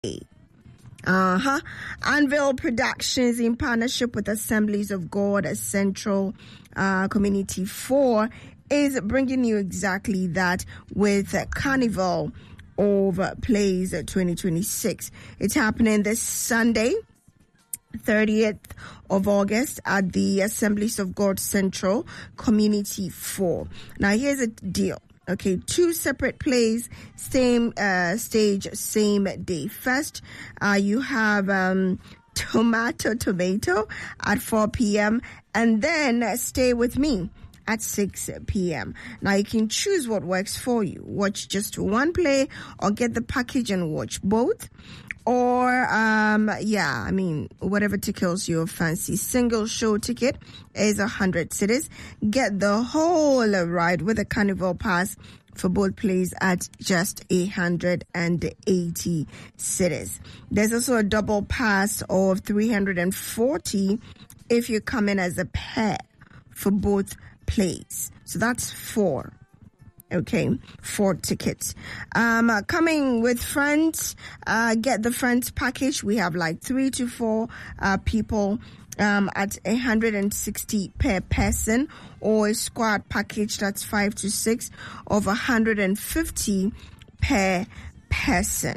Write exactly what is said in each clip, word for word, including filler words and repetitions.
Uh-huh. Anvil Productions, in partnership with Assemblies of God Central uh, Community four, is bringing you exactly that with Carnival of Plays twenty twenty-six. It's happening this Sunday, thirtieth of August, at the Assemblies of God Central Community four. Now, here's a deal. Okay, two separate plays, same uh, stage, same day. First, uh, you have um, Tomato Tomato at four p.m. and then uh, Stay With Me at six p.m. Now, you can choose what works for you. Watch just one play or get the package and watch both. Or, um, yeah, I mean, whatever tickles your fancy. Single show ticket is one hundred cedis. Get the whole ride with a Carnival pass for both plays at just one hundred eighty cedis. There's also a double pass of three hundred forty if you come in as a pair for both plays. So that's four. Okay, four tickets. Um, uh, coming with friends, uh, get the friends package. We have like three to four uh, people um, at one hundred sixty per person, or a squad package that's five to six of one hundred fifty per person.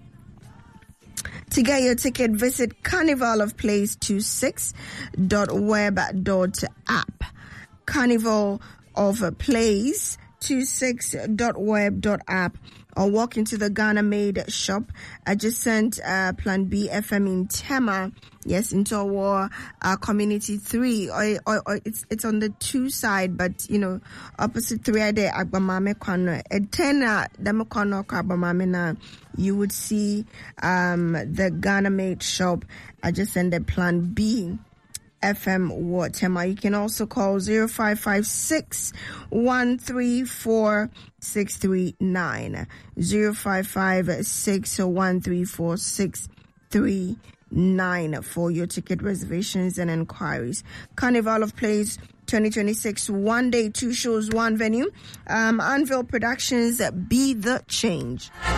To get your ticket, visit carnival of plays twenty-six dot web dot app. Carnival of Plays twenty-six dot web dot app, or walk into the Ghana Made shop adjacent uh, Plan B F M in Tema. Yes, into our uh, community three, or, or, or it's it's on the two side, but you know, opposite three ade Agbamame corner. At ten uh, demo corner Agbamame na, you would see um the Ghana Made shop adjacent the Plan B F M Watema. You can also call zero five five six, one three four, six three nine. zero five five six, one three four, six three nine for your ticket reservations and inquiries. Carnival of Plays twenty twenty-six, one day, two shows, one venue. Um, Anvil Productions, be the change.